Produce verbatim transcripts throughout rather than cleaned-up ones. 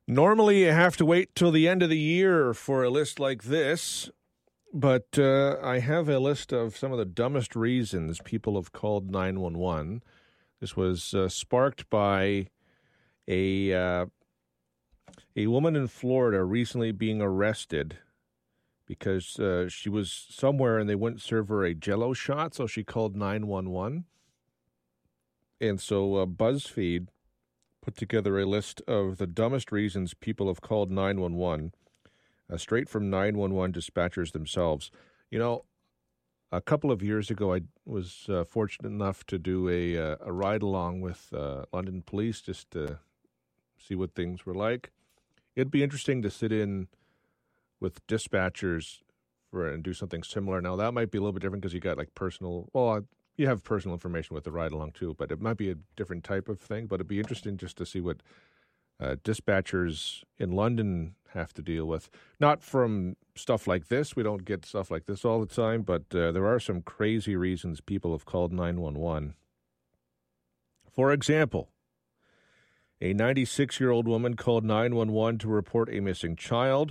Normally, you have to wait till the end of the year for a list like this, but uh, I have a list of some of the dumbest reasons people have called nine one one. This was uh, sparked by a uh, a woman in Florida recently being arrested because uh, she was somewhere and they wouldn't serve her a Jell-O shot, so she called nine one one. And so uh, BuzzFeed put together a list of the dumbest reasons people have called nine one one, uh, straight from nine one one dispatchers themselves. You know, a couple of years ago, I was uh, fortunate enough to do a, uh, a ride-along with uh, London Police just to see what things were like. It'd be interesting to sit in with dispatchers for and do something similar. Now, that might be a little bit different because you got like personal, well, you have personal information with the ride-along too, but it might be a different type of thing. But it'd be interesting just to see what uh, dispatchers in London have to deal with. Not from stuff like this. We don't get stuff like this all the time, but uh, there are some crazy reasons people have called nine one one. For example, a ninety-six-year-old woman called nine one one to report a missing child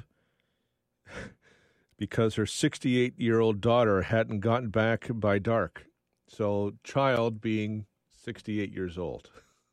because her sixty-eight-year-old daughter hadn't gotten back by dark. So, child being sixty-eight years old.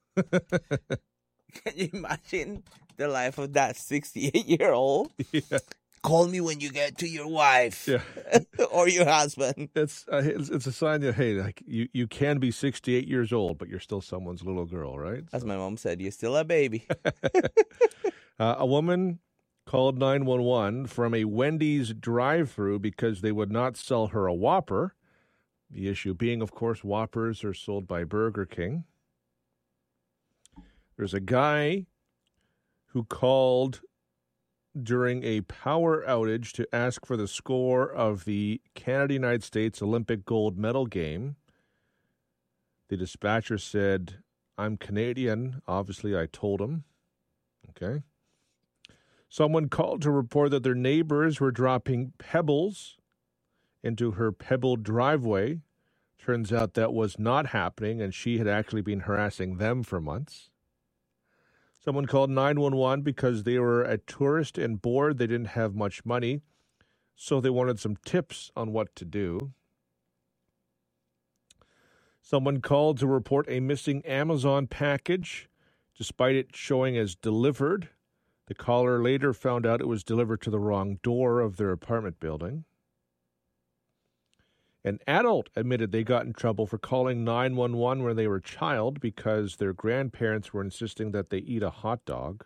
Can you imagine the life of that sixty-eight-year-old? Yeah. Call me when you get to your wife. Yeah. Or your husband. It's, uh, it's it's a sign that, hey, like you, you can be sixty-eight years old, but you're still someone's little girl, right? As So. my mom said, you're still a baby. uh, a woman called nine one one from a Wendy's drive-thru because they would not sell her a Whopper. The issue being, of course, Whoppers are sold by Burger King. There's a guy who called during a power outage to ask for the score of the Canada-United States Olympic gold medal game. The dispatcher said, "I'm Canadian." Obviously, I told him. Okay. Someone called to report that their neighbors were dropping pebbles into her pebbled driveway. Turns out that was not happening, and she had actually been harassing them for months. Someone called nine one one because they were a tourist and bored. They didn't have much money, so they wanted some tips on what to do. Someone called to report a missing Amazon package, despite it showing as delivered. The caller later found out it was delivered to the wrong door of their apartment building. An adult admitted they got in trouble for calling nine one one when they were a child because their grandparents were insisting that they eat a hot dog.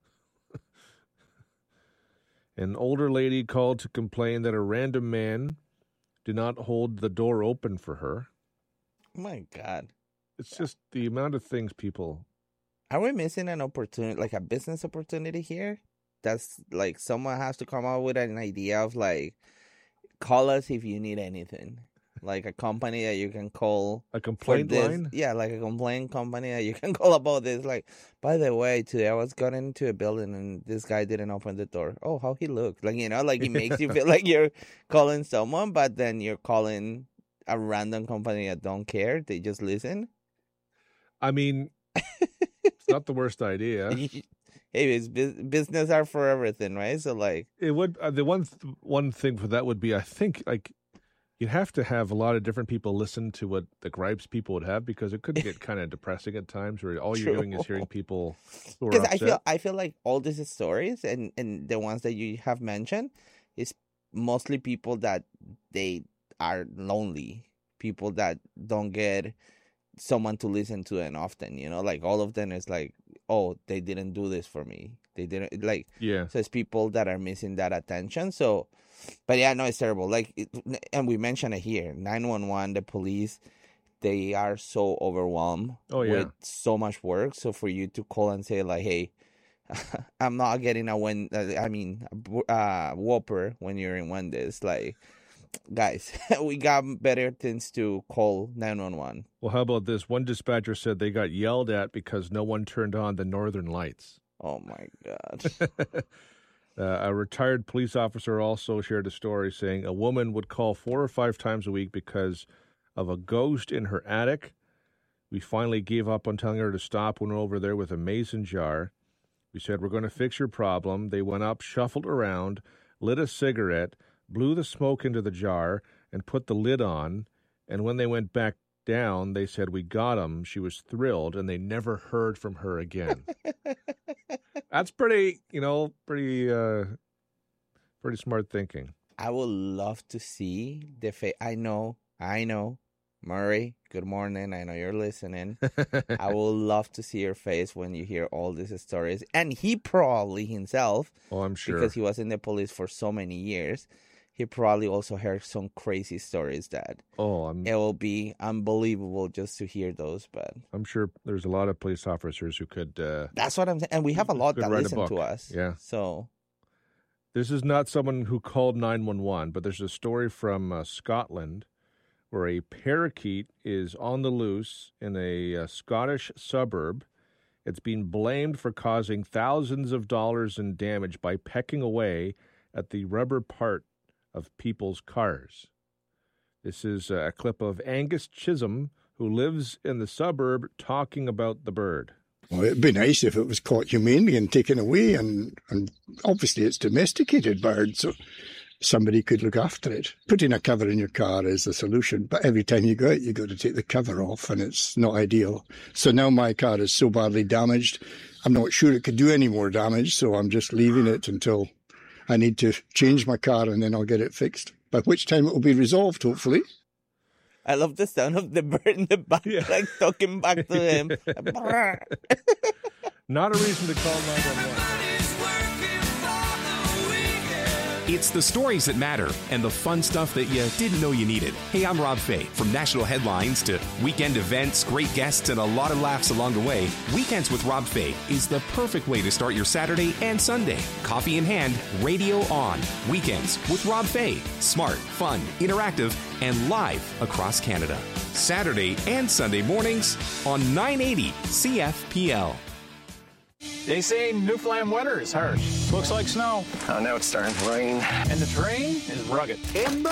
An older lady called to complain that a random man did not hold the door open for her. Oh my God. It's just the amount of things people... Are we missing an opportunity, like a business opportunity here? That's like someone has to come up with an idea of like, call us if you need anything. Like a company that you can call. A complaint line? Yeah, like a complaint company that you can call about this. Like, by the way, today I was going into a building and this guy didn't open the door. Oh, how he looked. Like, you know, like it makes you feel like you're calling someone, but then you're calling a random company that don't care. They just listen. I mean, it's not the worst idea. Hey, it's business are for everything, right? So, like, it would. Uh, the one th- one thing for that would be, I think, like you'd have to have a lot of different people listen to what the gripes people would have because it could get kind of depressing at times, where all you're True. doing is hearing people who are Because upset. I feel I feel like all these stories and and the ones that you have mentioned is mostly people that they are lonely, people that don't get someone to listen to and often, you know, like all of them is like, oh, they didn't do this for me. They didn't like, yeah. So it's people that are missing that attention. So, but yeah, no, it's terrible. Like, it, and we mentioned it here, nine one one, the police, they are so overwhelmed oh, yeah. with so much work. So for you to call and say like, hey, I'm not getting a when, I mean, uh, Whopper when you're in Wendy's, like, guys, we got better things to call nine one one. Well, how about this? One dispatcher said they got yelled at because no one turned on the northern lights. Oh, my God. uh, a retired police officer also shared a story saying a woman would call four or five times a week because of a ghost in her attic. We finally gave up on telling her to stop, went over there with a mason jar. We said, we're going to fix your problem. They went up, shuffled around, lit a cigarette, blew the smoke into the jar, and put the lid on. And when they went back down, they said, we got him. She was thrilled, and they never heard from her again. That's pretty, you know, pretty, uh, pretty smart thinking. I would love to see the face. I know, I know. Murray, good morning. I know you're listening. I would love to see your face when you hear all these stories. And he probably himself, oh, I'm sure, because he was in the police for so many years, he probably also heard some crazy stories that oh, I'm, it will be unbelievable just to hear those. But I'm sure there's a lot of police officers who could. Uh, that's what I'm saying. And we have a lot that listen to us. Yeah. So this is not someone who called nine one one, but there's a story from uh, Scotland where a parakeet is on the loose in a uh, Scottish suburb. It's been blamed for causing thousands of dollars in damage by pecking away at the rubber part of people's cars. This is a clip of Angus Chisholm, who lives in the suburb, talking about the bird. Well, it'd be nice if it was caught humanely and taken away, and, and obviously it's domesticated bird, so somebody could look after it. Putting a cover in your car is the solution, but every time you go out, you got to take the cover off, and it's not ideal. So now my car is so badly damaged, I'm not sure it could do any more damage, so I'm just leaving it until I need to change my car, and then I'll get it fixed, by which time it will be resolved, hopefully. I love the sound of the bird in the back, yeah. Like talking back to him. Not a reason to call nine one one. It's the stories that matter and the fun stuff that you didn't know you needed. Hey, I'm Rob Fay. From national headlines to weekend events, great guests, and a lot of laughs along the way, Weekends with Rob Fay is the perfect way to start your Saturday and Sunday. Coffee in hand, radio on. Weekends with Rob Fay. Smart, fun, interactive, and live across Canada. Saturday and Sunday mornings on nine eighty C F P L. They say Newfoundland weather is harsh. Looks like snow. Oh, now it's starting to rain. And the terrain is rugged. Timber!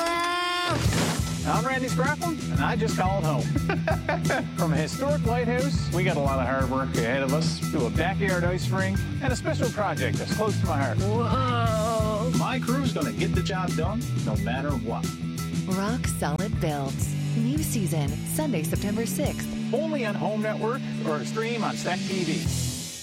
I'm Randy Scrappin, and I just called home. From a historic lighthouse, we got a lot of hard work ahead of us, to a backyard ice rink, and a special project that's close to my heart. Whoa! My crew's going to get the job done, no matter what. Rock Solid Builds. New season, Sunday, September sixth. Only on Home Network or stream on Stack T V.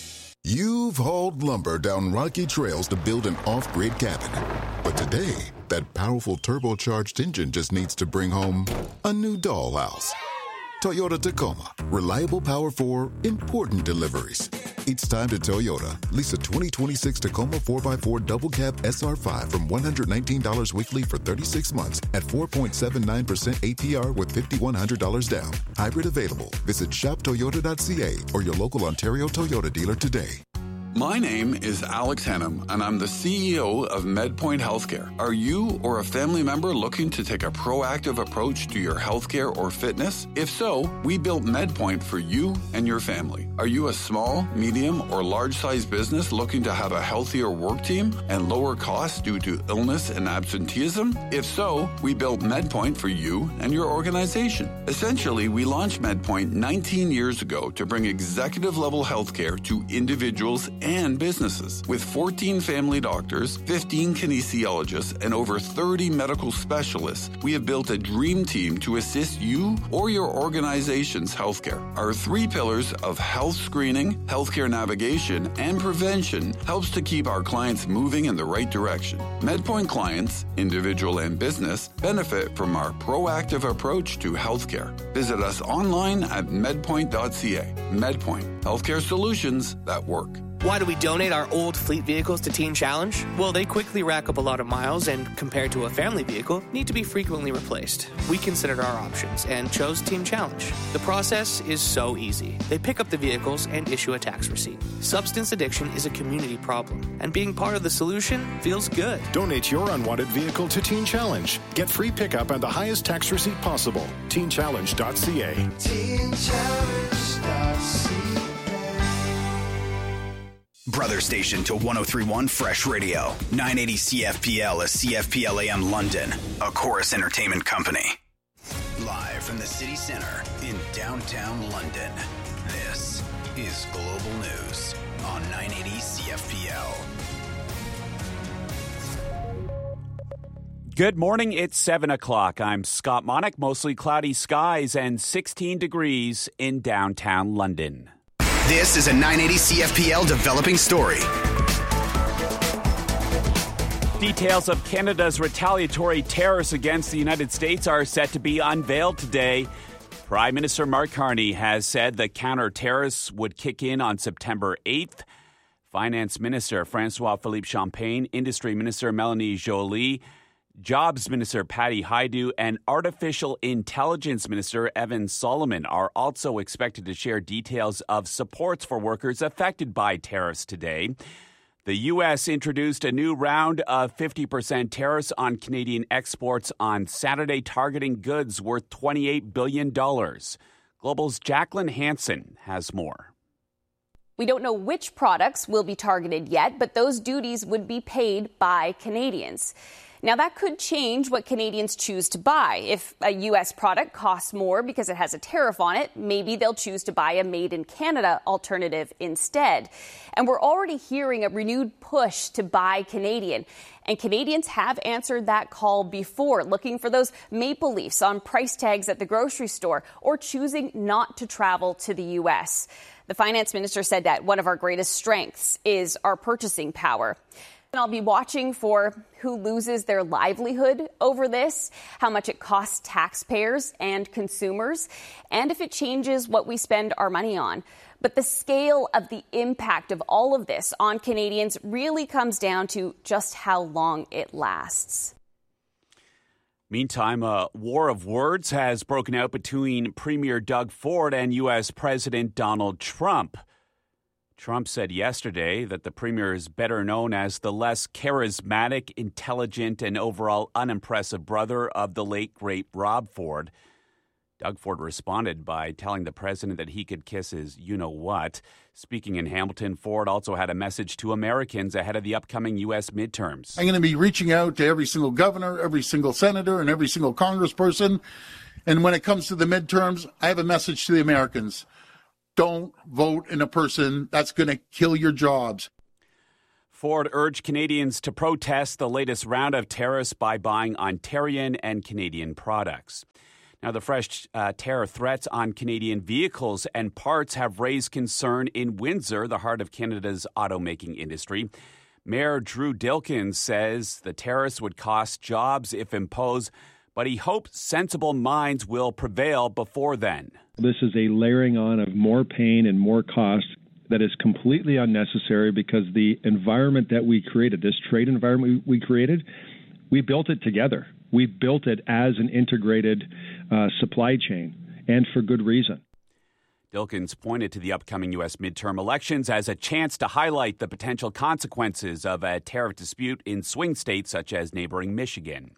You've hauled lumber down rocky trails to build an off-grid cabin. But today, that powerful turbocharged engine just needs to bring home a new dollhouse. Toyota Tacoma. Reliable power for important deliveries. It's time to Toyota. Lease a twenty twenty-six Tacoma four by four double cab S R five from one hundred nineteen dollars weekly for thirty-six months at four point seven nine percent A P R with five thousand one hundred dollars down. Hybrid available. Visit shop toyota dot c a or your local Ontario Toyota dealer today. My name is Alex Hannum, and I'm the C E O of MedPoint Healthcare. Are you or a family member looking to take a proactive approach to your healthcare or fitness? If so, we built MedPoint for you and your family. Are you a small, medium, or large-sized business looking to have a healthier work team and lower costs due to illness and absenteeism? If so, we built MedPoint for you and your organization. Essentially, we launched MedPoint nineteen years ago to bring executive-level healthcare to individuals and businesses. With fourteen family doctors, fifteen kinesiologists, and over thirty medical specialists, we have built a dream team to assist you or your organization's healthcare. Our three pillars of health screening, healthcare navigation, and prevention helps to keep our clients moving in the right direction. MedPoint clients, individual and business, benefit from our proactive approach to healthcare. Visit us online at medpoint dot c a. MedPoint, healthcare solutions that work. Why do we donate our old fleet vehicles to Teen Challenge? Well, they quickly rack up a lot of miles and, compared to a family vehicle, need to be frequently replaced. We considered our options and chose Teen Challenge. The process is so easy. They pick up the vehicles and issue a tax receipt. Substance addiction is a community problem, and being part of the solution feels good. Donate your unwanted vehicle to Teen Challenge. Get free pickup and the highest tax receipt possible. teen challenge dot c a. teen challenge dot c a. Brother station to one oh three point one Fresh Radio. nine eighty C F P L is C F P L A M London, a Chorus Entertainment company. Live from the city center in downtown London, this is Global News on nine eighty C F P L. F P L. Good morning. It's seven o'clock. I'm Scott Monick. Mostly cloudy skies and sixteen degrees in downtown London. This is a nine eighty C F P L developing story. Details of Canada's retaliatory tariffs against the United States are set to be unveiled today. Prime Minister Mark Carney has said the counter tariffs would kick in on September eighth. Finance Minister François-Philippe Champagne, Industry Minister Melanie Joly, Jobs Minister Patty Hajdu, and Artificial Intelligence Minister Evan Solomon are also expected to share details of supports for workers affected by tariffs today. The U S introduced a new round of fifty percent tariffs on Canadian exports on Saturday, targeting goods worth twenty-eight billion dollars. Global's Jacqueline Hansen has more. We don't know which products will be targeted yet, but those duties would be paid by Canadians. Now, that could change what Canadians choose to buy. If a U S product costs more because it has a tariff on it, maybe they'll choose to buy a made-in-Canada alternative instead. And we're already hearing a renewed push to buy Canadian. And Canadians have answered that call before, looking for those maple leafs on price tags at the grocery store or choosing not to travel to the U S. The finance minister said that one of our greatest strengths is our purchasing power. And I'll be watching for who loses their livelihood over this, how much it costs taxpayers and consumers, and if it changes what we spend our money on. But the scale of the impact of all of this on Canadians really comes down to just how long it lasts. Meantime, a war of words has broken out between Premier Doug Ford and U S President Donald Trump. Trump said yesterday that the premier is better known as the less charismatic, intelligent, and overall unimpressive brother of the late, great Rob Ford. Doug Ford responded by telling the president that he could kiss his you-know-what. Speaking in Hamilton, Ford also had a message to Americans ahead of the upcoming U S midterms. I'm going to be reaching out to every single governor, every single senator, and every single congressperson. And when it comes to the midterms, I have a message to the Americans. Don't vote in a person that's going to kill your jobs. Ford urged Canadians to protest the latest round of tariffs by buying Ontarian and Canadian products. Now, the fresh uh, tariff threats on Canadian vehicles and parts have raised concern in Windsor, the heart of Canada's automaking industry. Mayor Drew Dilkens says the tariffs would cost jobs if imposed, but he hopes sensible minds will prevail before then. This is a layering on of more pain and more cost that is completely unnecessary because the environment that we created, this trade environment we created, we built it together. We built it as an integrated uh, supply chain, and for good reason. Dilkens pointed to the upcoming U S midterm elections as a chance to highlight the potential consequences of a tariff dispute in swing states such as neighboring Michigan.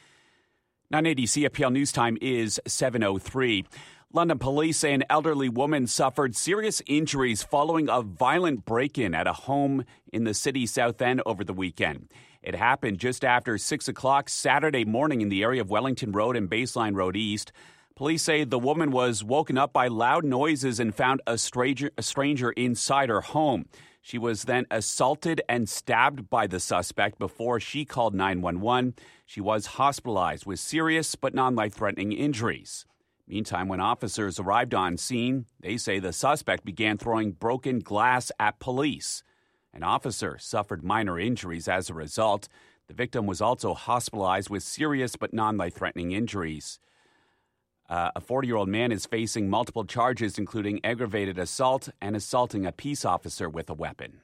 nine eighty C F P L News Time is seven oh three. London police say an elderly woman suffered serious injuries following a violent break-in at a home in the city's South End over the weekend. It happened just after six o'clock Saturday morning in the area of Wellington Road and Baseline Road East. Police say the woman was woken up by loud noises and found a stranger, a stranger inside her home. She was then assaulted and stabbed by the suspect before she called nine one one. She was hospitalized with serious but non-life-threatening injuries. Meantime, when officers arrived on scene, they say the suspect began throwing broken glass at police. An officer suffered minor injuries as a result. The victim was also hospitalized with serious but non-life-threatening injuries. Uh, a forty-year-old man is facing multiple charges, including aggravated assault and assaulting a peace officer with a weapon.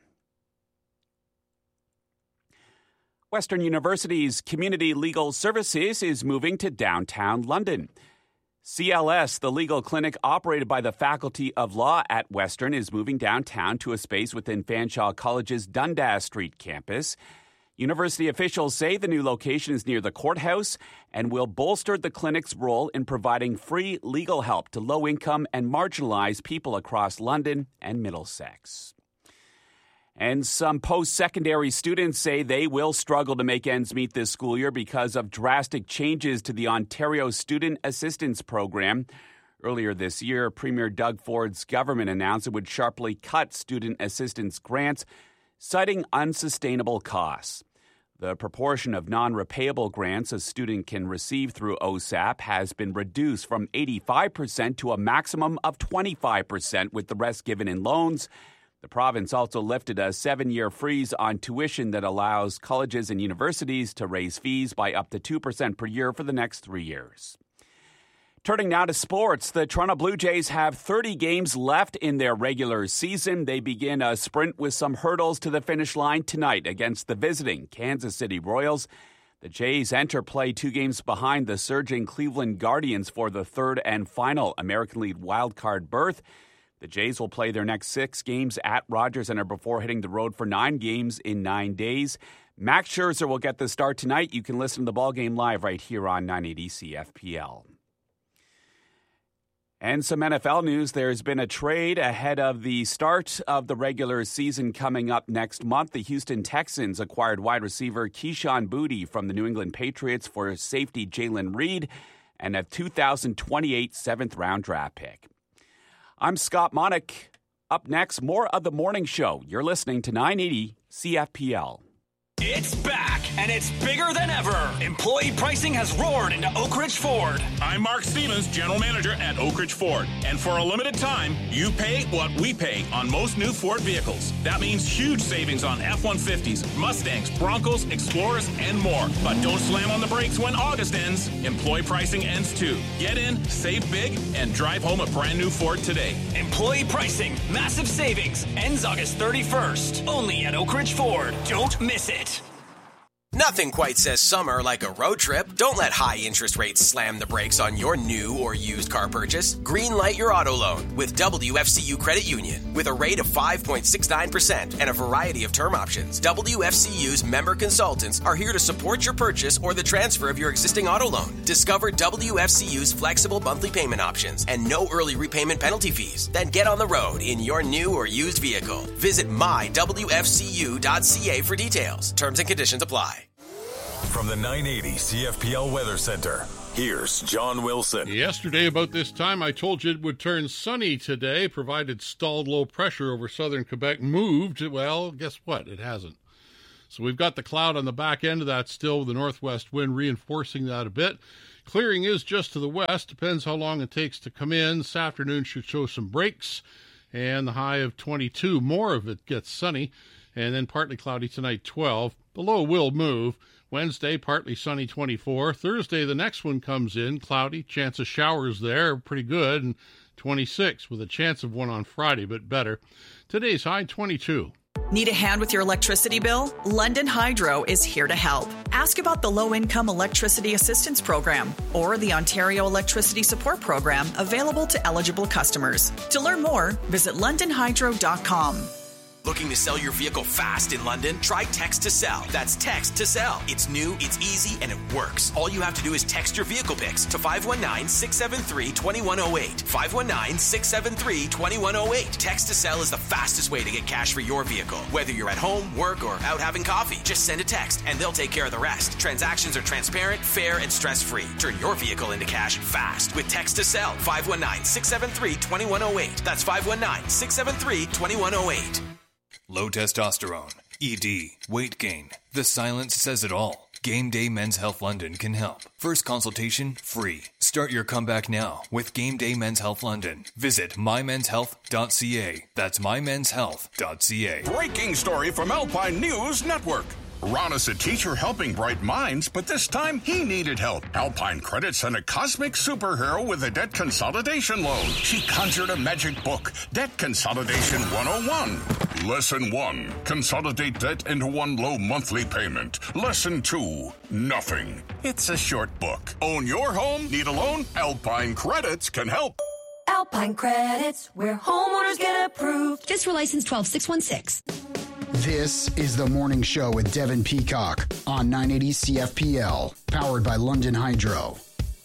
Western University's Community Legal Services is moving to downtown London. C L S, the legal clinic operated by the Faculty of Law at Western, is moving downtown to a space within Fanshawe College's Dundas Street campus. University officials say the new location is near the courthouse and will bolster the clinic's role in providing free legal help to low-income and marginalized people across London and Middlesex. And some post-secondary students say they will struggle to make ends meet this school year because of drastic changes to the Ontario Student Assistance Program. Earlier this year, Premier Doug Ford's government announced it would sharply cut student assistance grants. citing unsustainable costs. The proportion of non-repayable grants a student can receive through O S A P has been reduced from eighty-five percent to a maximum of twenty-five percent, with the rest given in loans. The province also lifted a seven-year freeze on tuition that allows colleges and universities to raise fees by up to two percent per year for the next three years. Turning now to sports, the Toronto Blue Jays have thirty games left in their regular season. They begin a sprint with some hurdles to the finish line tonight against the visiting Kansas City Royals. The Jays enter play two games behind the surging Cleveland Guardians for the third and final American League wildcard berth. The Jays will play their next six games at Rogers Centre before hitting the road for nine games in nine days. Max Scherzer will get the start tonight. You can listen to the ballgame live right here on nine eighty C F P L. And some N F L news. There's been a trade ahead of the start of the regular season coming up next month. The Houston Texans acquired wide receiver Keyshawn Boutte from the New England Patriots for safety Jalen Reed and a two thousand twenty-eight seventh-round draft pick. I'm Scott Monick. Up next, more of the morning show. You're listening to nine eighty C F P L. It's back, and it's bigger than ever. Employee pricing has roared into Oak Ridge Ford. I'm Mark Stevens, General Manager at Oak Ridge Ford. And for a limited time, you pay what we pay on most new Ford vehicles. That means huge savings on F one fifties, Mustangs, Broncos, Explorers, and more. But don't slam on the brakes when August ends. Employee pricing ends too. Get in, save big, and drive home a brand new Ford today. Employee pricing, massive savings, ends August thirty-first. Only at Oak Ridge Ford. Don't miss it. Nothing quite says summer like a road trip. Don't let high interest rates slam the brakes on your new or used car purchase. Greenlight your auto loan with W F C U Credit Union. With a rate of five point six nine percent and a variety of term options, W F C U's member consultants are here to support your purchase or the transfer of your existing auto loan. Discover W F C U's flexible monthly payment options and no early repayment penalty fees. Then get on the road in your new or used vehicle. Visit my W F C U dot C A for details. Terms and conditions apply. From the nine eighty C F P L Weather Center, here's John Wilson. Yesterday, about this time, I told you it would turn sunny today, provided stalled low pressure over southern Quebec moved. Well, guess what? It hasn't. So we've got the cloud on the back end of that still, with the northwest wind reinforcing that a bit. Clearing is just to the west. Depends how long it takes to come in. This afternoon should show some breaks, and the high of twenty-two. More of it gets sunny, and then partly cloudy tonight, twelve. The low will move. Wednesday, partly sunny, twenty-four. Thursday, the next one comes in, cloudy, chance of showers there, pretty good, and twenty-six, with a chance of one on Friday, but better. Today's high, twenty-two. Need a hand with your electricity bill? London Hydro is here to help. Ask about the Low-Income Electricity Assistance Program or the Ontario Electricity Support Program available to eligible customers. To learn more, visit london hydro dot com. Looking to sell your vehicle fast in London? Try Text to Sell. That's Text to Sell. It's new, it's easy, and it works. All you have to do is text your vehicle pics to five one nine, six seven three, two one zero eight. five one nine, six seven three, two one zero eight. Text to Sell is the fastest way to get cash for your vehicle. Whether you're at home, work, or out having coffee, just send a text and they'll take care of the rest. Transactions are transparent, fair, and stress-free. Turn your vehicle into cash fast with Text to Sell. five one nine, six seven three, two one zero eight. That's five one nine, six seven three, two one zero eight. Low testosterone, E D, weight gain. The silence says it all. Game Day Men's Health London can help. First consultation free. Start your comeback now with Game Day Men's Health London. Visit my mens health dot c a. That's my mens health dot c a. Breaking story from Alpine News Network. Ron is a teacher helping bright minds, but this time he needed help. Alpine Credit sent a cosmic superhero with a debt consolidation loan. She conjured a magic book, Debt Consolidation one oh one. Lesson one, consolidate debt into one low monthly payment. Lesson two, nothing. It's a short book. Own your home? Need a loan? Alpine Credits can help. Alpine Credits, where homeowners get approved. Fiscal license twelve six one six. This is The Morning Show with Devin Peacock on nine eighty C F P L, powered by London Hydro.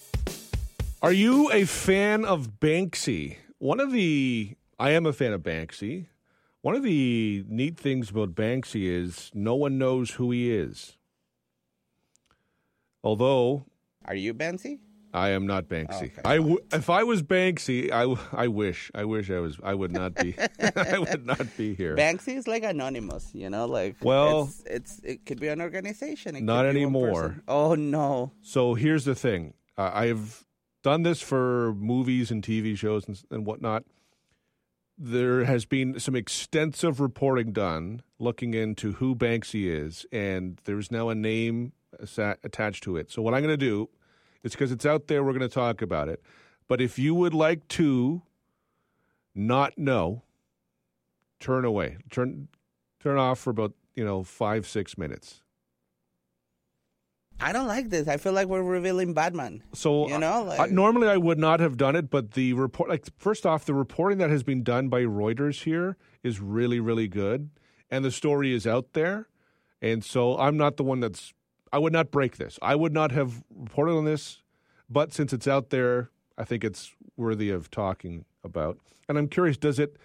Are you a fan of Banksy? One of the, I am a fan of Banksy. One of the neat things about Banksy is no one knows who he is. Although. Are you Banksy? I am not Banksy. Okay. I w- if I was Banksy, I, w- I wish. I wish I was. I would not be. I would not be here. Banksy is like anonymous, you know, like well, it's, it's it could be an organization. It not could be one anymore. person. Oh no! So here's the thing. Uh, I've done this for movies and T V shows and, and whatnot. There has been some extensive reporting done looking into who Banksy is, and there's now a name attached to it. So what I'm going to do. It's because it's out there. We're going to talk about it. But if you would like to not know, turn away. Turn turn off for about, you know, five, six minutes. I don't like this. I feel like we're revealing Batman. So, you know, like... uh, normally I would not have done it, but the report, like, first off, the reporting that has been done by Reuters here is really, really good. And the story is out there. And so I'm not the one that's I would not break this. I would not have reported on this, but since it's out there, I think it's worthy of talking about. And I'm curious, does it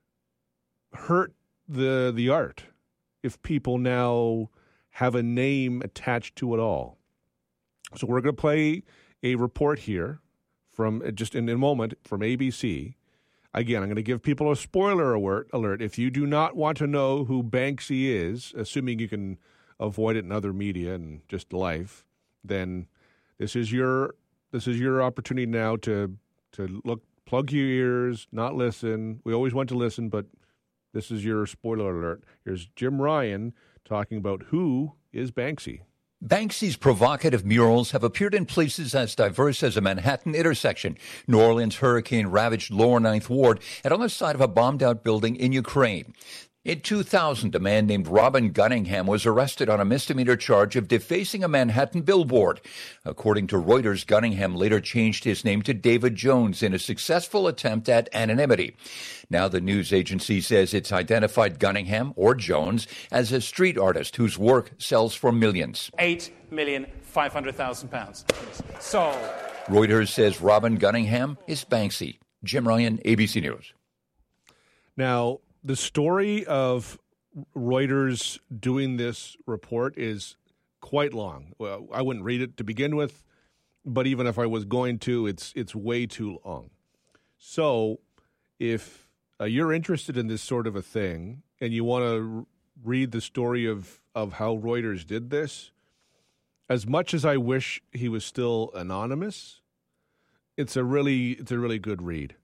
hurt the the art if people now have a name attached to it all? So we're going to play a report here from just in a moment from A B C. Again, I'm going to give people a spoiler alert. Alert: if you do not want to know who Banksy is, assuming you can avoid it in other media and just life, then this is your this is your opportunity now to to look, plug your ears, not listen. We always want to listen, but this is your spoiler alert. Here's Jim Ryan talking about who is Banksy. Banksy's provocative murals have appeared in places as diverse as a Manhattan intersection, New Orleans' hurricane-ravaged Lower Ninth Ward, and on the side of a bombed-out building in Ukraine. In two thousand, a man named Robin Gunningham was arrested on a misdemeanor charge of defacing a Manhattan billboard. According to Reuters, Gunningham later changed his name to David Jones in a successful attempt at anonymity. Now the news agency says it's identified Gunningham, or Jones, as a street artist whose work sells for millions. Eight million five hundred thousand pounds. So Reuters says Robin Gunningham is Banksy. Jim Ryan, A B C News. Now, the story of Reuters doing this report is quite long. Well, I wouldn't read it to begin with, but even if I was going to, it's it's way too long. So if uh, you're interested in this sort of a thing and you want to r- read the story of, of how Reuters did this, as much as I wish he was still anonymous, it's a really it's a really good read.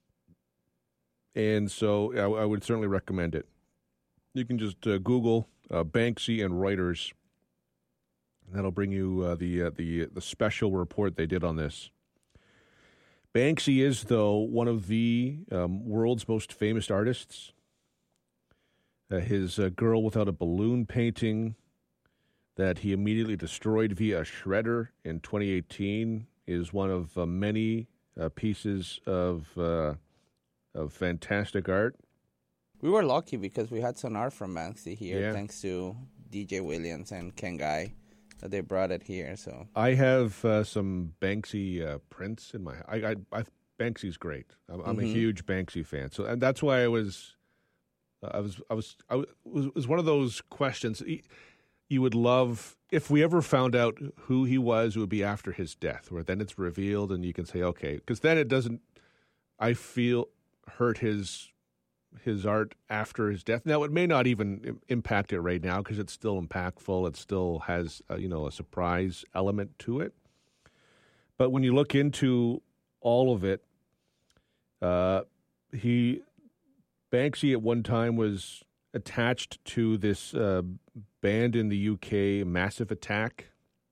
And so I, I would certainly recommend it. You can just uh, Google uh, Banksy and Reuters, and that'll bring you uh, the uh, the the special report they did on this. Banksy is, though, one of the um, world's most famous artists. Uh, his uh, Girl Without a Balloon painting that he immediately destroyed via a shredder in twenty eighteen is one of uh, many uh, pieces of... Uh, of fantastic art. We were lucky because we had some art from Banksy here, yeah. thanks to D J Williams and Ken Guy, that they brought it here. So I have uh, some Banksy uh, prints in my. I, I, I Banksy's great. I'm, I'm mm-hmm. a huge Banksy fan, so and that's why I was, uh, I was, I was, I was, it was one of those questions you would love if we ever found out who he was. It would be after his death, where then it's revealed, and you can say, okay, because then it doesn't. I feel. Hurt his his art after his death. Now, it may not even impact it right now because it's still impactful. It still has uh, you know a surprise element to it. But when you look into all of it, uh, he Banksy at one time was attached to this uh, band in the U K, Massive Attack.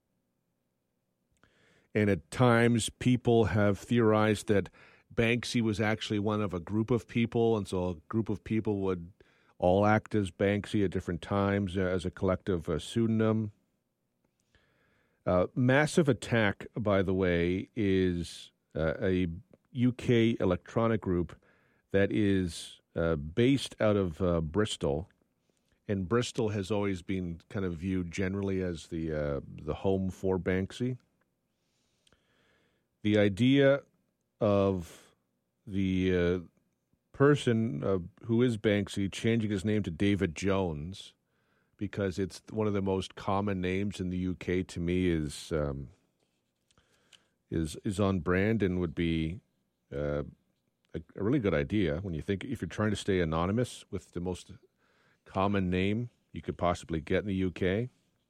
And at times, people have theorized that Banksy was actually one of a group of people, and so a group of people would all act as Banksy at different times uh, as a collective uh, pseudonym. Uh, Massive Attack, by the way, is uh, a U K electronic group that is uh, based out of uh, Bristol, and Bristol has always been kind of viewed generally as the uh, the home for Banksy. The idea of the uh, person uh, who is Banksy changing his name to David Jones, because it's one of the most common names in the U K, to me is um, is is on brand and would be uh, a, a really good idea when you think if you're trying to stay anonymous with the most common name you could possibly get in the U K.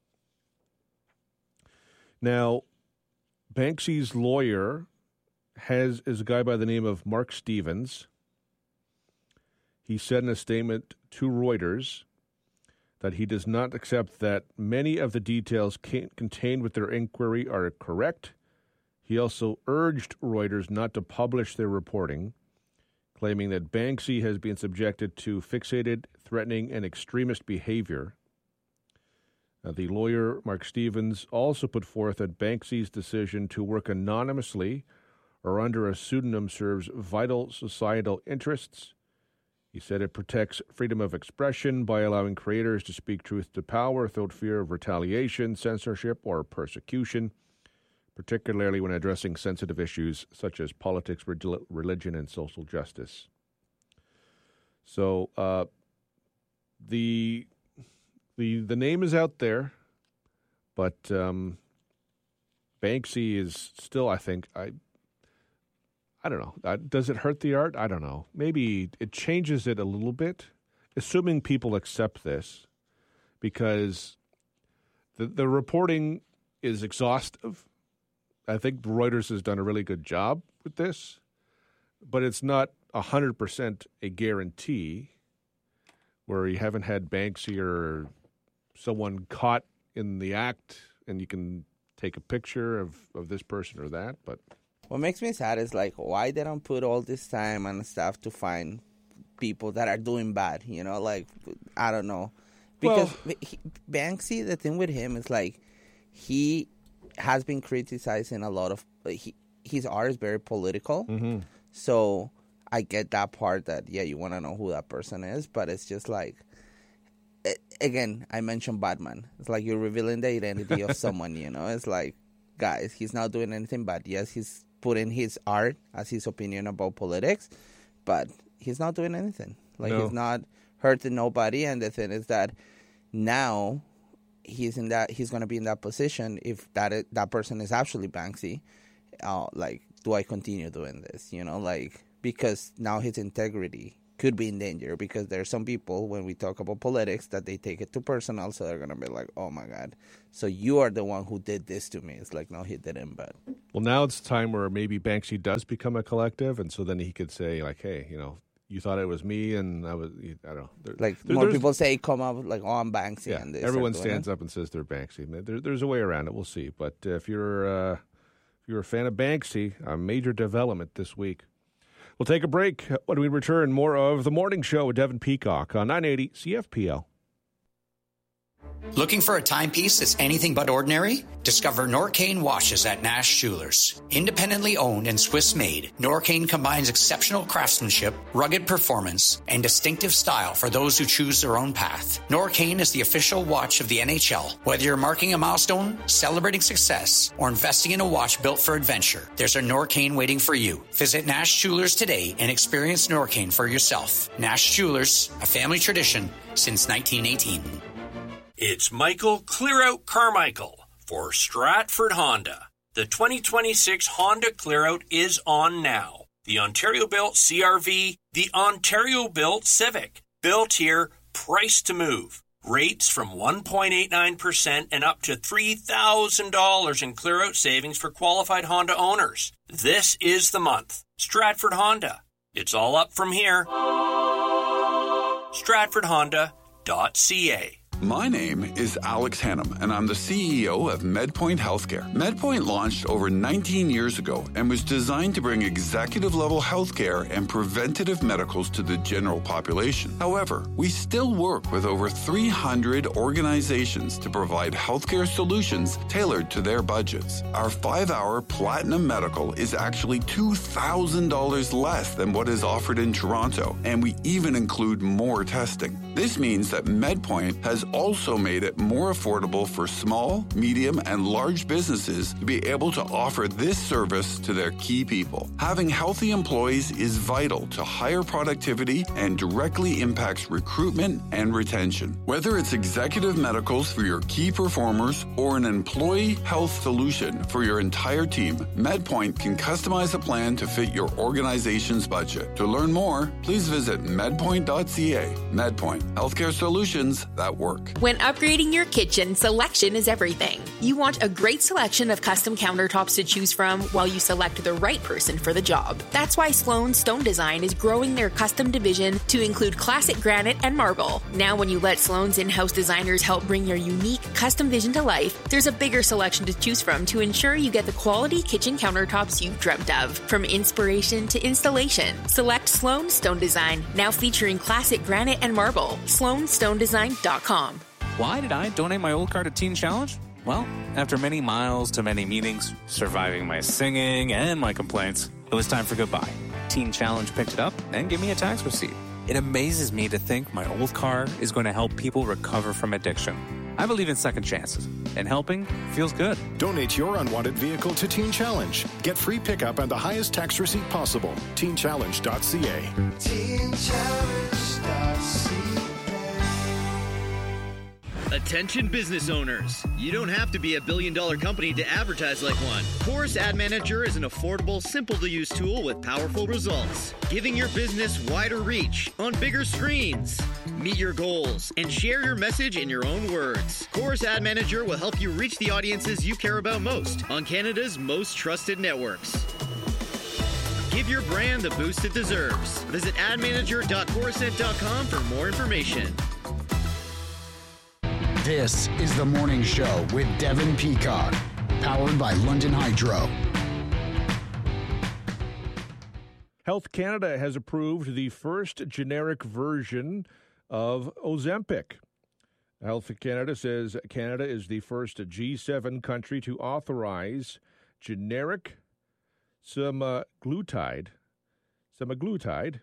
Now, Banksy's lawyer has is a guy by the name of Mark Stevens. He said in a statement to Reuters that he does not accept that many of the details contained with their inquiry are correct. He also urged Reuters not to publish their reporting, claiming that Banksy has been subjected to fixated, threatening, and extremist behavior. Uh, the lawyer, Mark Stevens, also put forth that Banksy's decision to work anonymously or under a pseudonym serves vital societal interests. He said it protects freedom of expression by allowing creators to speak truth to power without fear of retaliation, censorship, or persecution, particularly when addressing sensitive issues such as politics, religion, and social justice. So uh, the the the name is out there, but um, Banksy is still, I think, I I don't know. Uh, does it hurt the art? I don't know. Maybe it changes it a little bit, assuming people accept this, because the the reporting is exhaustive. I think Reuters has done a really good job with this, but it's not one hundred percent a guarantee where you haven't had Banksy or someone caught in the act and you can take a picture of, of this person or that. But what makes me sad is, like, why they don't put all this time and stuff to find people that are doing bad, you know? Like, I don't know. Because well, he, Banksy, the thing with him is, like, he has been criticizing a lot of he, his art is very political, mm-hmm. So I get that part that yeah you want to know who that person is, but it's just like it, again I mentioned Batman. It's like you're revealing the identity of someone, you know. It's like, guys, he's not doing anything bad. Yes, he's putting his art as his opinion about politics, but he's not doing anything. Like no. He's not hurting nobody. And the thing is that now he's in that he's going to be in that position if that is, that person is actually Banksy. Uh, like, do I continue doing this? You know, like, because now his integrity could be in danger, because there are some people when we talk about politics that they take it too personal, so they're going to be like, oh my God, so you are the one who did this to me. It's like, no, he didn't. But well, now it's time where maybe Banksy does become a collective, and so then he could say like, hey, you know, you thought it was me, and I was, I don't know. There, like, there, more people say, come up, like, oh, I'm Banksy. Yeah, and everyone stands it. up and says they're Banksy. There, there's a way around it. We'll see. But uh, if you're uh, if you're a fan of Banksy, a major development this week. We'll take a break. When we return, more of The Morning Show with Devin Peacock on nine eighty C F P L. Looking for a timepiece that's anything but ordinary? Discover Norcane watches at Nash Jewelers. Independently owned and Swiss-made, Norcane combines exceptional craftsmanship, rugged performance, and distinctive style for those who choose their own path. Norcane is the official watch of the N H L. Whether you're marking a milestone, celebrating success, or investing in a watch built for adventure, there's a Norcane waiting for you. Visit Nash Jewelers today and experience Norcane for yourself. Nash Jewelers, a family tradition since nineteen eighteen. It's Michael Clearout Carmichael for Stratford Honda. The twenty twenty-six Honda Clearout is on now. The Ontario-built C R V, the Ontario-built Civic. Built here, priced to move. Rates from one point eight nine percent and up to three thousand dollars in Clearout savings for qualified Honda owners. This is the month. Stratford Honda. It's all up from here. Stratford Honda dot C A. My name is Alex Hannum, and I'm the C E O of MedPoint Healthcare. MedPoint launched over nineteen years ago and was designed to bring executive-level healthcare and preventative medicals to the general population. However, we still work with over three hundred organizations to provide healthcare solutions tailored to their budgets. Our five-hour Platinum Medical is actually two thousand dollars less than what is offered in Toronto, and we even include more testing. This means that MedPoint has also made it more affordable for small, medium, and large businesses to be able to offer this service to their key people. Having healthy employees is vital to higher productivity and directly impacts recruitment and retention. Whether it's executive medicals for your key performers or an employee health solution for your entire team, MedPoint can customize a plan to fit your organization's budget. To learn more, please visit medpoint dot c a. MedPoint, healthcare solutions that work. When upgrading your kitchen, selection is everything. You want a great selection of custom countertops to choose from while you select the right person for the job. That's why Sloan Stone Design is growing their custom division to include classic granite and marble. Now when you let Sloan's in-house designers help bring your unique custom vision to life, there's a bigger selection to choose from to ensure you get the quality kitchen countertops you've dreamt of. From inspiration to installation, select Sloan Stone Design, now featuring classic granite and marble. sloan stone design dot com. Why did I donate my old car to Teen Challenge? Well, after many miles to many meetings, surviving my singing and my complaints, it was time for goodbye. Teen Challenge picked it up and gave me a tax receipt. It amazes me to think my old car is going to help people recover from addiction. I believe in second chances, and helping feels good. Donate your unwanted vehicle to Teen Challenge. Get free pickup and the highest tax receipt possible. teen challenge dot c a. teen challenge dot c a. Attention business owners. You don't have to be a billion dollar company to advertise like one. Chorus Ad Manager is an affordable, simple to use tool with powerful results, giving your business wider reach on bigger screens. Meet your goals and share your message in your own words. Chorus Ad Manager will help you reach the audiences you care about most on Canada's most trusted networks. Give your brand the boost it deserves. Visit ad manager dot chorusnet dot com for more information. This is The Morning Show with Devin Peacock, powered by London Hydro. Health Canada has approved the first generic version of Ozempic. Health Canada says Canada is the first G seven country to authorize generic semaglutide, semaglutide,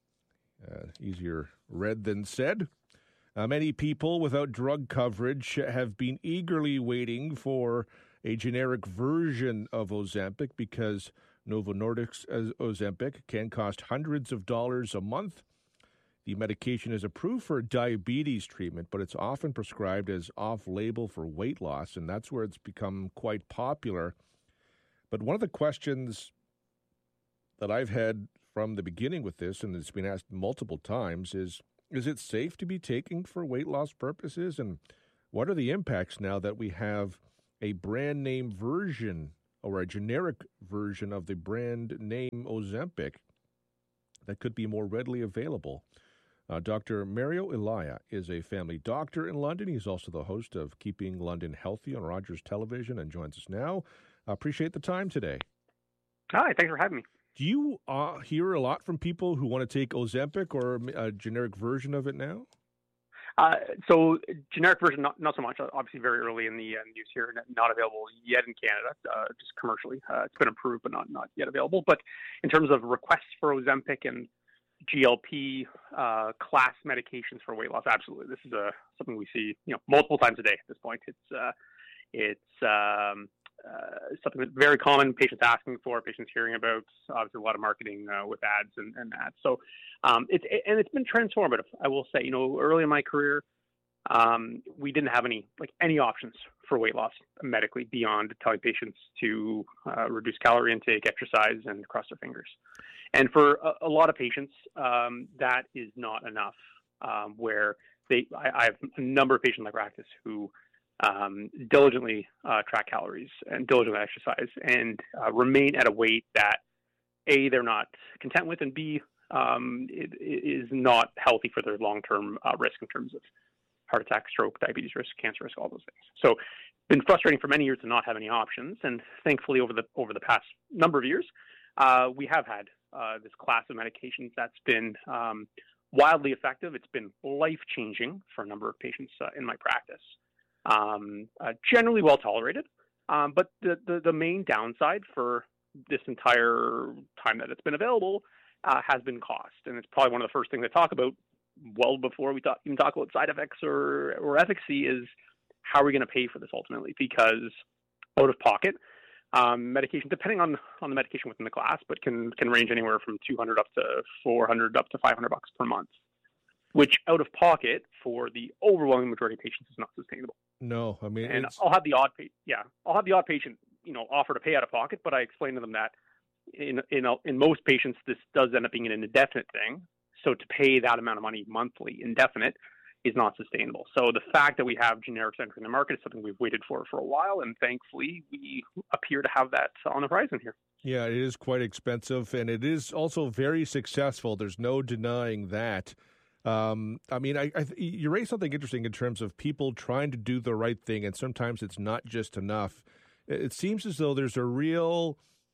uh, easier read than said. Uh, many people without drug coverage have been eagerly waiting for a generic version of Ozempic because Novo Nordisk's Ozempic can cost hundreds of dollars a month. The medication is approved for diabetes treatment, but it's often prescribed as off-label for weight loss, and that's where it's become quite popular. But one of the questions that I've had from the beginning with this, and it's been asked multiple times, is, is it safe to be taking for weight loss purposes? And what are the impacts now that we have a brand name version or a generic version of the brand name Ozempic that could be more readily available? Uh, Doctor Mario Elia is a family doctor in London. He's also the host of Keeping London Healthy on Rogers Television and joins us now. I appreciate the time today. Hi, thanks for having me. Do you uh, hear a lot from people who want to take Ozempic or a generic version of it now? Uh, so generic version, not, not so much. Obviously, very early in the uh, news here, not available yet in Canada, uh, just commercially. Uh, it's been approved, but not not yet available. But in terms of requests for Ozempic and G L P uh, class medications for weight loss, absolutely. This is a something we see, you know, multiple times a day at this point. It's uh, it's um, uh, something that's very common. Patients asking for, patients hearing about. Obviously, a lot of marketing uh, with ads and, and ads. So um, it's it, and it's been transformative. I will say, you know, early in my career, um, we didn't have any like any options for weight loss medically beyond telling patients to uh, reduce calorie intake, exercise, and cross their fingers. And for a, a lot of patients, um, that is not enough. Um, where they, I, I have a number of patients in my practice who um, diligently uh, track calories and diligently exercise and uh, remain at a weight that A, they're not content with, and B, um, it, it is not healthy for their long-term uh, risk in terms of heart attack, stroke, diabetes risk, cancer risk, all those things. So it's been frustrating for many years to not have any options. And thankfully, over the over the past number of years, uh, we have had uh, this class of medications that's been um, wildly effective. It's been life-changing for a number of patients uh, in my practice. Um, uh, generally well tolerated. Um, but the, the, the main downside for this entire time that it's been available uh, has been cost. And it's probably one of the first things I talk about well before we talk, even talk about side effects or, or efficacy, is how are we going to pay for this ultimately? Because out of pocket, um, medication, depending on, on the medication within the class, but can, can range anywhere from two hundred up to four hundred up to five hundred bucks per month, which out of pocket for the overwhelming majority of patients is not sustainable. No, I mean, and it's... I'll have the odd, pa- yeah, I'll have the odd patient, you know, offer to pay out of pocket, but I explain to them that in in in most patients this does end up being an indefinite thing. So to pay that amount of money monthly, indefinite, is not sustainable. So the fact that we have generics entering the market is something we've waited for for a while, and thankfully we appear to have that on the horizon here. Yeah, it is quite expensive, and it is also very successful. There's no denying that. Um, I mean, I, I, you raised something interesting in terms of people trying to do the right thing, and sometimes it's not just enough. It seems as though there's a real,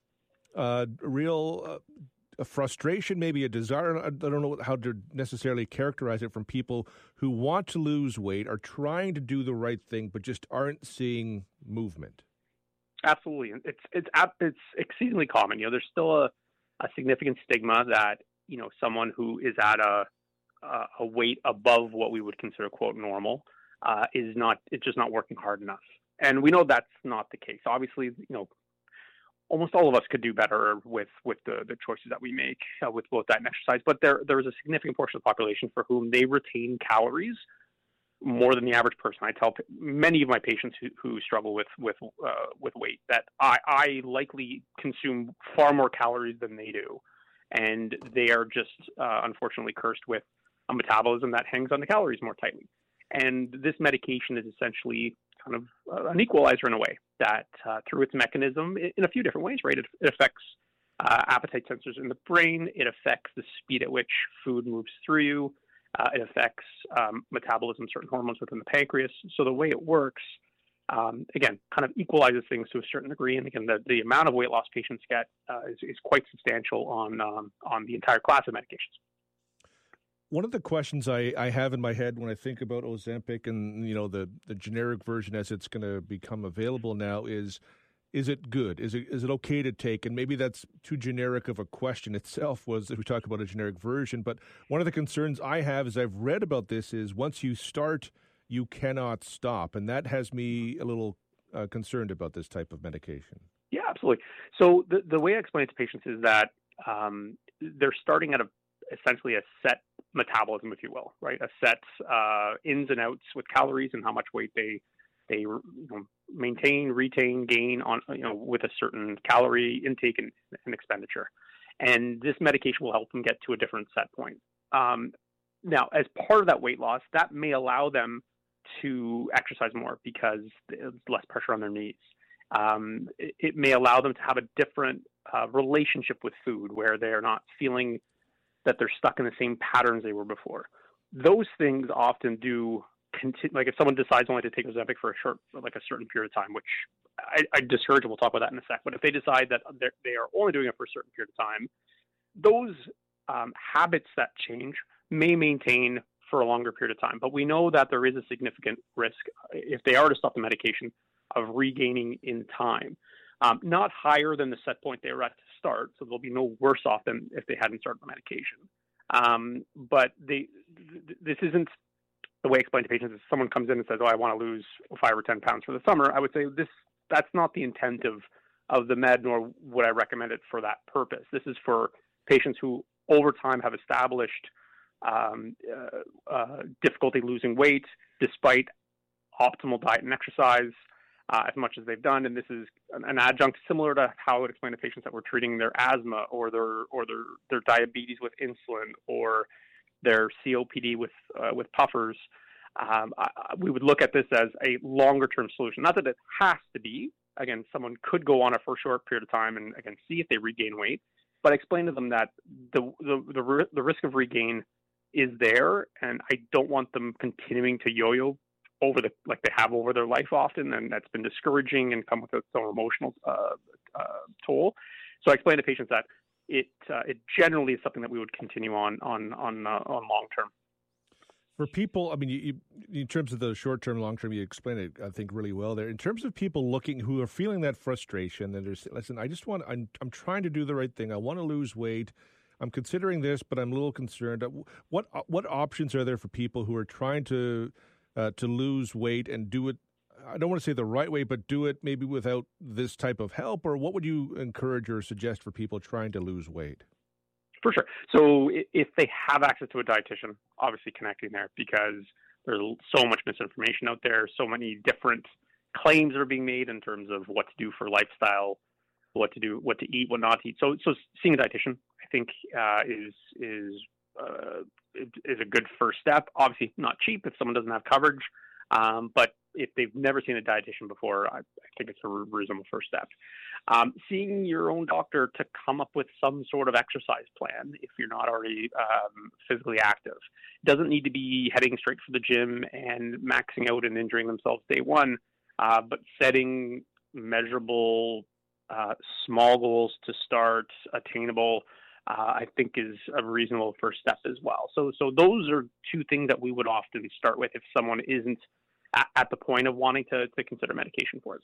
uh, real uh, a frustration, maybe a desire. I don't know how to necessarily characterize it, from people who want to lose weight, are trying to do the right thing, but just aren't seeing movement. Absolutely, it's it's it's exceedingly common. You know, there's still a, a significant stigma that, you know, someone who is at a a weight above what we would consider quote normal uh, is not, it's just not working hard enough. And we know that's not the case. Obviously, you know, almost all of us could do better with, with the, the choices that we make uh, with both diet and exercise, but there, there is a significant portion of the population for whom they retain calories more than the average person. I tell many of my patients who, who struggle with, with, uh, with weight that I, I likely consume far more calories than they do. And they are just, uh, unfortunately cursed with a metabolism that hangs on the calories more tightly. And this medication is essentially kind of uh, an equalizer in a way that uh, through its mechanism in a few different ways, right? It, it affects uh, appetite sensors in the brain. It affects the speed at which food moves through you. Uh, it affects um, metabolism, certain hormones within the pancreas. So the way it works, um, again, kind of equalizes things to a certain degree. And again, the, the amount of weight loss patients get uh, is, is quite substantial on um, on the entire class of medications. One of the questions I, I have in my head when I think about Ozempic and, you know, the, the generic version as it's going to become available now is, is it good? Is it is it okay to take? And maybe that's too generic of a question itself, was if we talk about a generic version. But one of the concerns I have, as I've read about this, is once you start, you cannot stop. And that has me a little uh, concerned about this type of medication. Yeah, absolutely. So the, the way I explain it to patients is that um, they're starting at a essentially a set metabolism, if you will, right? A set uh, ins and outs with calories and how much weight they they you know, maintain, retain, gain on, you know, with a certain calorie intake and, and expenditure. And this medication will help them get to a different set point. Um, now, as part of that weight loss, that may allow them to exercise more because there's less pressure on their knees. Um, it, it may allow them to have a different uh, relationship with food where they're not feeling that they're stuck in the same patterns they were before. Those things often do continue. Like if someone decides only to take Ozempic for a short, like a certain period of time, which I, I discourage, and we'll talk about that in a sec. But if they decide that they are only doing it for a certain period of time, those um, habits that change may maintain for a longer period of time. But we know that there is a significant risk if they are to stop the medication of regaining in time. Um, not higher than the set point they were at to start, so they'll be no worse off than if they hadn't started the medication. Um, but they, th- this isn't the way I explain to patients. If someone comes in and says, "Oh, I want to lose five or ten pounds for the summer," I would say this that's not the intent of of the med, nor would I recommend it for that purpose. This is for patients who, over time, have established um, uh, uh, difficulty losing weight despite optimal diet and exercise. Uh, as much as they've done, and this is an, an adjunct similar to how I would explain to patients that we're treating their asthma or their or their, their diabetes with insulin or their C O P D with uh, with puffers. Um, I, we would look at this as a longer term solution. Not that it has to be. Again, someone could go on it for a short period of time and again see if they regain weight, but I explain to them that the the the, the risk of regain is there, and I don't want them continuing to yo-yo over the like they have over their life often, and that's been discouraging and come with its own emotional uh, uh, toll. So I explain to patients that it uh, it generally is something that we would continue on on on uh, on long term. For people, I mean, you, you, in terms of the short term, long term, you explain it, I think, really well there. In terms of people looking who are feeling that frustration, and they're listen, I just want, I'm, I'm trying to do the right thing. I want to lose weight. I'm considering this, but I'm a little concerned. What what options are there for people who are trying to uh, to lose weight and do it? I don't want to say the right way, but do it maybe without this type of help. Or what would you encourage or suggest for people trying to lose weight? For sure. So if they have access to a dietitian, obviously connecting there, because there's so much misinformation out there, so many different claims are being made in terms of what to do for lifestyle, what to do, what to eat, what not to eat. So, so seeing a dietitian, I think, uh, is is uh, is a good first step. Obviously, not cheap if someone doesn't have coverage, um, but if they've never seen a dietitian before, I, I think it's a reasonable first step. Um, seeing your own doctor to come up with some sort of exercise plan if you're not already um, physically active. It doesn't need to be heading straight for the gym and maxing out and injuring themselves day one, uh, but setting measurable, uh, small goals to start, attainable, uh, I think is a reasonable first step as well. So, so those are two things that we would often start with if someone isn't at, at the point of wanting to, to consider medication for it.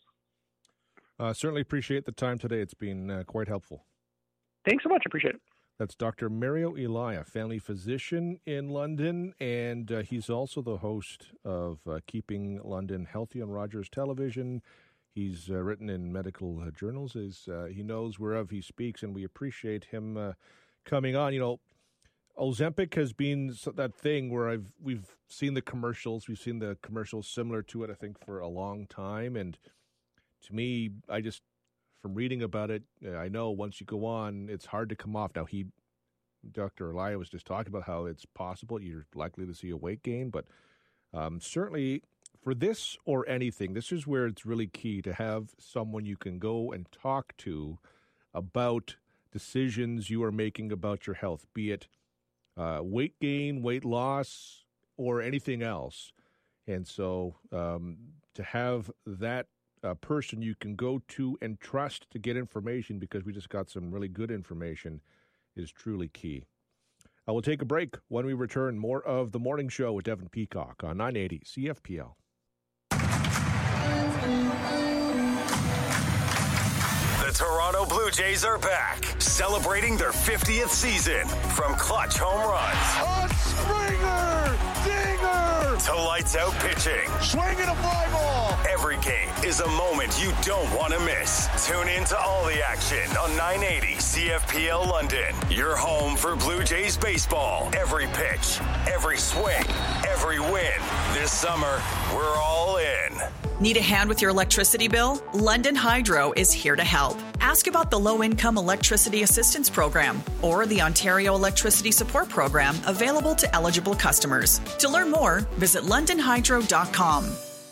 Uh, certainly appreciate the time today. It's been uh, quite helpful. Thanks so much. I appreciate it. That's Doctor Mario Elia, family physician in London, and uh, he's also the host of uh, Keeping London Healthy on Rogers Television. He's uh, written in medical uh, journals. Is uh, he knows whereof he speaks, and we appreciate him uh, coming on. You know, Ozempic has been that thing where I've we've seen the commercials. We've seen the commercials similar to it, I think, for a long time, and to me, I just, from reading about it, I know once you go on, it's hard to come off. Now, he, Doctor Elia was just talking about how it's possible you're likely to see a weight gain, but um, certainly for this or anything, this is where it's really key to have someone you can go and talk to about decisions you are making about your health, be it uh, weight gain, weight loss, or anything else. And so um, to have that a person you can go to and trust to get information, because we just got some really good information, is truly key. I will take a break. When we return, more of The Morning Show with Devin Peacock on nine eighty C F P L. The Toronto Blue Jays are back, celebrating their fiftieth season. From clutch home runs, a Springer, dinger, to lights out pitching, swinging a fly ball. Every game is a moment you don't want to miss. Tune in to all the action on nine eighty C F P L London. Your home for Blue Jays baseball. Every pitch, every swing, every win. This summer, we're all in. Need a hand with your electricity bill? London Hydro is here to help. Ask about the Low-Income Electricity Assistance Program or the Ontario Electricity Support Program available to eligible customers. To learn more, visit london hydro dot com.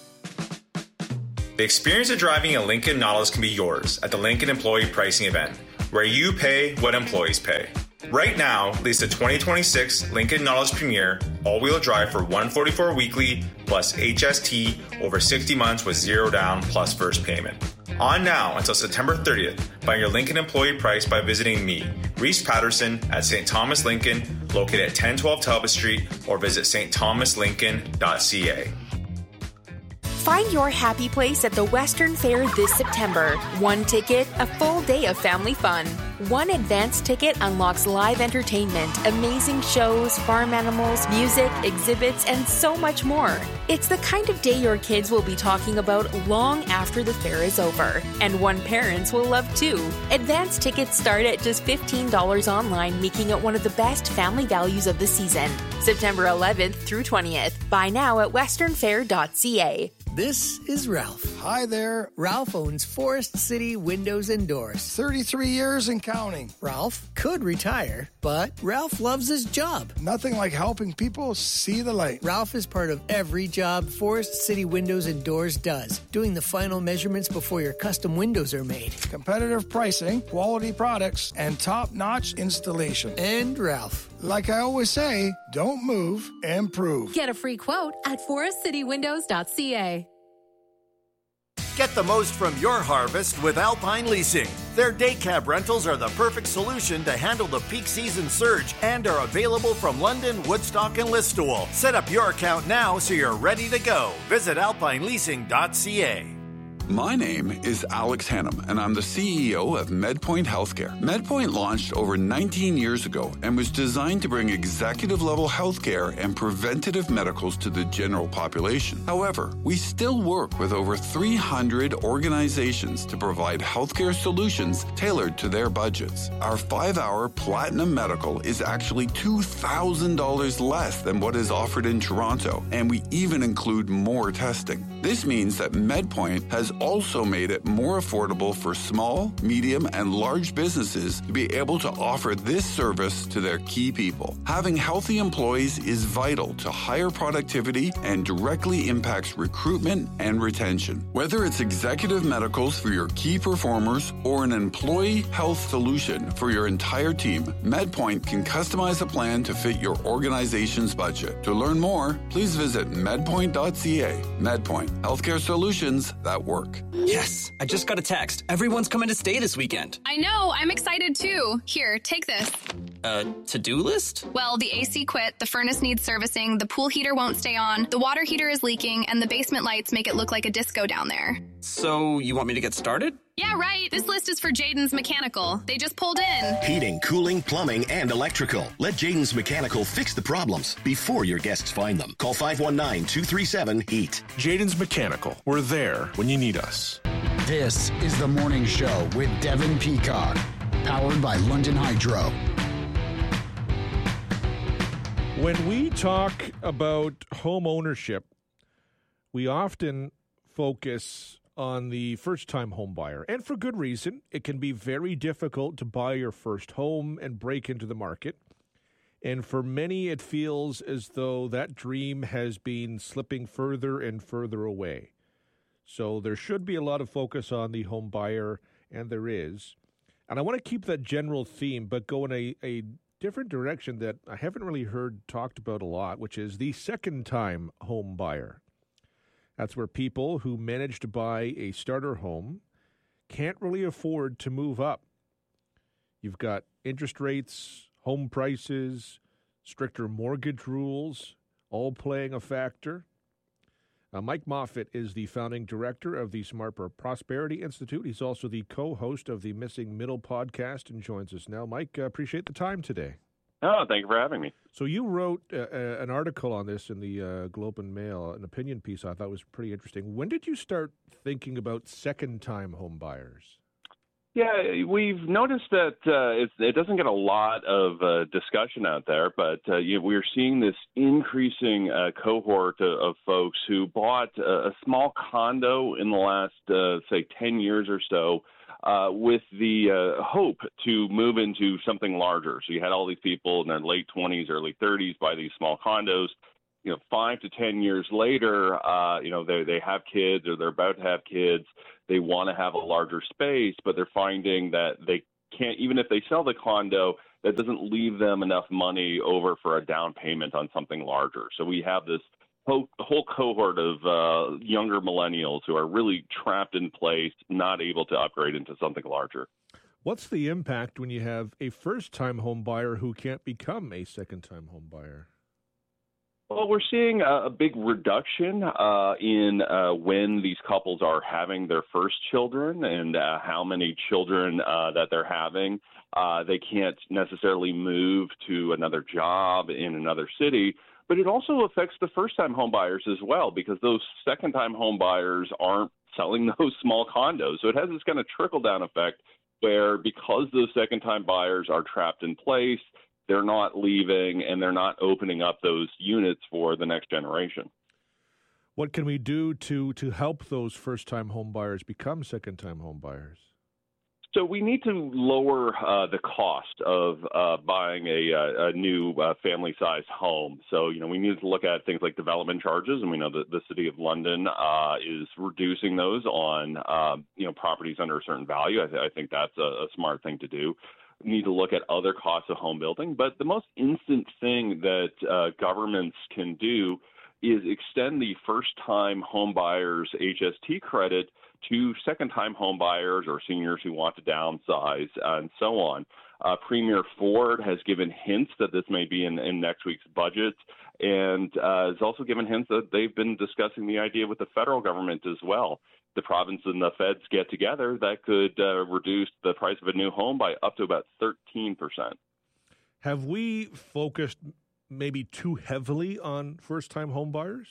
The experience of driving a Lincoln Nautilus can be yours at the Lincoln Employee Pricing Event, where you pay what employees pay. Right now, lease the twenty twenty-six Lincoln Nautilus Premier all-wheel drive for one hundred forty-four dollars weekly plus H S T over sixty months with zero down plus first payment. On now until September thirtieth, find your Lincoln employee price by visiting me, Reese Patterson, at Saint Thomas Lincoln, located at ten twelve Talbot Street, or visit s t thomas lincoln dot c a. Find your happy place at the Western Fair this September. One ticket, a full day of family fun. One advance ticket unlocks live entertainment, amazing shows, farm animals, music, exhibits, and so much more. It's the kind of day your kids will be talking about long after the fair is over. And one parents will love too. Advance tickets start at just fifteen dollars online, making it one of the best family values of the season. September eleventh through twentieth. Buy now at western fair dot c a. This is Ralph. Hi there. Ralph owns Forest City Windows and Doors. thirty-three years and counting. Ralph could retire, but Ralph loves his job. Nothing like helping people see the light. Ralph is part of every job Forest City Windows and Doors does, doing the final measurements before your custom windows are made. Competitive pricing, quality products, and top-notch installation. And Ralph. Like I always say, don't move, improve. Get a free quote at forest city windows dot c a. Get the most from your harvest with Alpine Leasing. Their day cab rentals are the perfect solution to handle the peak season surge and are available from London, Woodstock, and Listowel. Set up your account now so you're ready to go. Visit alpine leasing dot c a. My name is Alex Hannum, and I'm the C E O of MedPoint Healthcare. MedPoint launched over nineteen years ago and was designed to bring executive-level healthcare and preventative medicals to the general population. However, we still work with over three hundred organizations to provide healthcare solutions tailored to their budgets. Our five-hour Platinum Medical is actually two thousand dollars less than what is offered in Toronto, and we even include more testing. This means that MedPoint has also made it more affordable for small, medium, and large businesses to be able to offer this service to their key people. Having healthy employees is vital to higher productivity and directly impacts recruitment and retention. Whether it's executive medicals for your key performers or an employee health solution for your entire team, MedPoint can customize a plan to fit your organization's budget. To learn more, please visit medpoint dot c a. MedPoint, healthcare solutions that work. Yes, I just got a text. Everyone's coming to stay this weekend. I know, I'm excited too. Here, take this. A to-do list? Well, the A C quit, the furnace needs servicing, the pool heater won't stay on, the water heater is leaking, and the basement lights make it look like a disco down there. So, you want me to get started? Yeah, right. This list is for Jaden's Mechanical. They just pulled in. Heating, cooling, plumbing, and electrical. Let Jaden's Mechanical fix the problems before your guests find them. Call five one nine, two three seven, heat. Jaden's Mechanical. We're there when you need us. This is The Morning Show with Devin Peacock, powered by London Hydro. When we talk about home ownership, we often focus on the first-time home buyer. And for good reason. It can be very difficult to buy your first home and break into the market. And for many, it feels as though that dream has been slipping further and further away. So there should be a lot of focus on the home buyer, and there is. And I want to keep that general theme, but go in a, a different direction that I haven't really heard talked about a lot, which is the second-time home buyer. That's where people who manage to buy a starter home can't really afford to move up. You've got interest rates, home prices, stricter mortgage rules, all playing a factor. Uh, Mike Moffat is the founding director of the Smart Prosperity Institute. He's also the co-host of the Missing Middle podcast and joins us now. Mike, uh, appreciate the time today. Oh, thank you for having me. So you wrote uh, uh, an article on this in the uh, Globe and Mail, an opinion piece I thought was pretty interesting. When did you start thinking about second-time home buyers? Yeah, we've noticed that uh, it, it doesn't get a lot of uh, discussion out there, but uh, you know, we're seeing this increasing uh, cohort of, of folks who bought a, a small condo in the last, uh, say, ten years or so, Uh, with the uh, hope to move into something larger. So you had all these people in their late twenties, early thirties buy these small condos. You know, five to ten years later, uh, you know, they they have kids or they're about to have kids. They want to have a larger space, but they're finding that they can't, even if they sell the condo, that doesn't leave them enough money over for a down payment on something larger. So we have this whole, whole cohort of uh, younger millennials who are really trapped in place, not able to upgrade into something larger. What's the impact when you have a first-time home buyer who can't become a second-time home buyer? Well, we're seeing a, a big reduction uh, in uh, when these couples are having their first children and uh, how many children uh, that they're having. Uh, they can't necessarily move to another job in another city, but it also affects the first-time home buyers as well, because those second-time home buyers aren't selling those small condos. So it has this kind of trickle-down effect where, because those second-time buyers are trapped in place, they're not leaving and they're not opening up those units for the next generation. What can we do to to help those first-time home buyers become second-time home buyers? So we need to lower uh, the cost of uh, buying a, a new uh, family-sized home. So, you know, we need to look at things like development charges, and we know that the City of London uh, is reducing those on, uh, you know, properties under a certain value. I, th- I think that's a, a smart thing to do. We need to look at other costs of home building. But the most instant thing that uh, governments can do is extend the first-time home buyers H S T credit to second-time home buyers or seniors who want to downsize and so on. Uh, Premier Ford has given hints that this may be in, in next week's budget, and uh, has also given hints that they've been discussing the idea with the federal government as well. The province and the feds get together, that could uh, reduce the price of a new home by up to about thirteen percent. Have we focused maybe too heavily on first-time home buyers?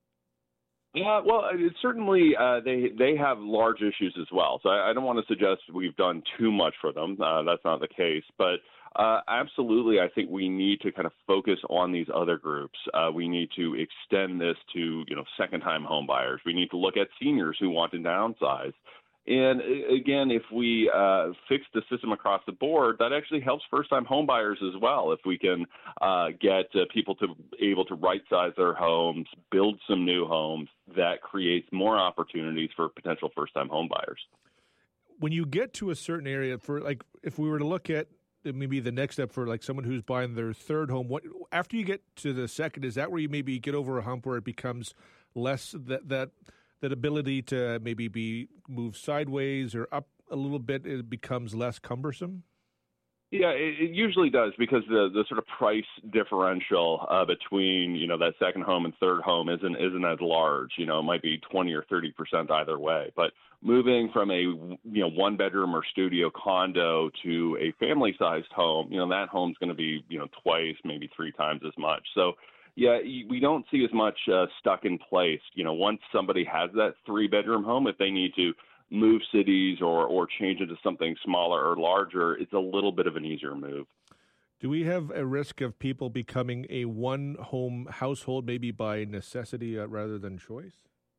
Yeah, well, it certainly uh, they they have large issues as well. So I, I don't want to suggest we've done too much for them. Uh, that's not the case. But uh, absolutely, I think we need to kind of focus on these other groups. Uh, we need to extend this to, you know, second-time home buyers. We need to look at seniors who want to downsize. And again, if we uh, fix the system across the board, that actually helps first-time home buyers as well. If we can uh, get uh, people to able to right-size their homes, build some new homes, that creates more opportunities for potential first-time home buyers. When you get to a certain area, for like, if we were to look at maybe the next step for like someone who's buying their third home, what after you get to the second, is that where you maybe get over a hump where it becomes less that that that ability to maybe be moved sideways or up a little bit, it becomes less cumbersome? Yeah, it, it usually does, because the, the sort of price differential uh, between, you know, that second home and third home isn't isn't as large. You know, it might be twenty or thirty percent either way. But moving from a, you know, one bedroom or studio condo to a family sized home, you know, that home's going to be, you know, twice, maybe three times as much. So yeah, we don't see as much uh, stuck in place. You know, once somebody has that three-bedroom home, if they need to move cities or, or change into something smaller or larger, it's a little bit of an easier move. Do we have a risk of people becoming a one-home household, maybe by necessity uh, rather than choice?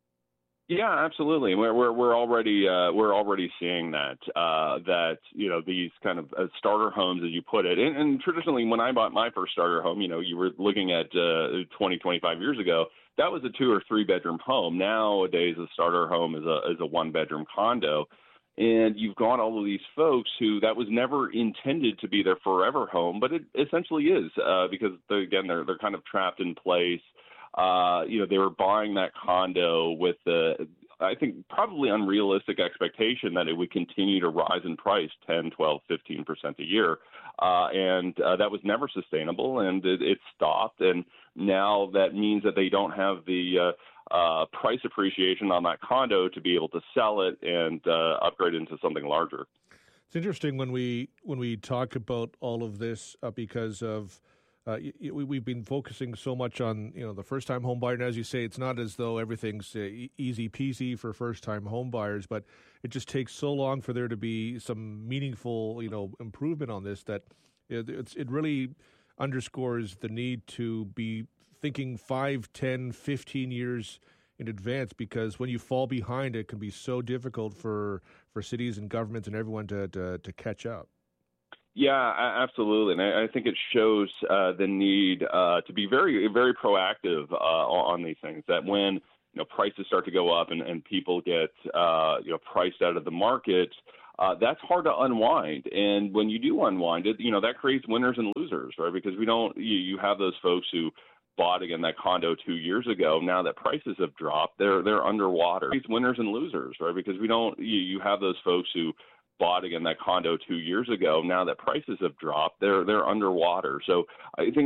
Yeah, absolutely. We're we're we're already uh, we're already seeing that uh, that you know these kind of uh, starter homes, as you put it, and, and traditionally when I bought my first starter home, you know, you were looking at uh, twenty, twenty-five years ago, that was a two or three bedroom home. Nowadays, a starter home is a is a one bedroom condo, and you've got all of these folks who that was never intended to be their forever home, but it essentially is uh, because they, again they're they're kind of trapped in place. Uh, you know, they were buying that condo with the, I think, probably unrealistic expectation that it would continue to rise in price ten, twelve, fifteen percent a year. Uh, and uh, that was never sustainable, and it, it stopped. And now that means that they don't have the uh, uh, price appreciation on that condo to be able to sell it and uh, upgrade into something larger. It's interesting when we when we talk about all of this uh, because of Uh, we, we've been focusing so much on, you know, the first-time home buyer, and as you say, it's not as though everything's uh, easy peasy for first-time home buyers, but it just takes so long for there to be some meaningful, you know, improvement on this that it, it's, it really underscores the need to be thinking five, ten, fifteen years in advance, because when you fall behind, it can be so difficult for, for cities and governments and everyone to, to, to catch up. Yeah, absolutely. And I think it shows uh, the need uh, to be very, very proactive uh, on these things, that when, you know, prices start to go up and, and people get, uh, you know, priced out of the market, uh, that's hard to unwind. And when you do unwind it, you know, that creates winners and losers, right? Because we don't, you, you have those folks who bought, again, that condo two years ago. Now that prices have dropped, they're, they're underwater. It's winners and losers, right? Because we don't, you, you have those folks who bought, again, that condo two years ago. Now that prices have dropped, they're they're underwater. So I think